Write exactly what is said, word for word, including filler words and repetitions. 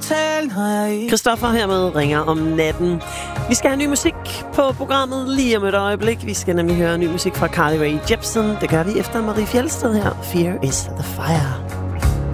tale, når jeg ikke... Christoffer hermed ringer om natten. Vi skal have ny musik på programmet lige om et øjeblik. Vi skal nemlig høre ny musik fra Carly Rae Jepsen. Det gør vi efter Marie Fjeldsted her. Fear is the fire.